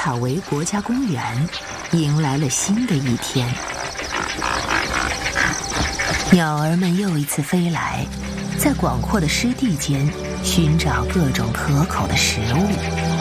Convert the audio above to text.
塔维国家公园迎来了新的一天。鸟儿们又一次飞来，在广阔的湿地间寻找各种可口的食物。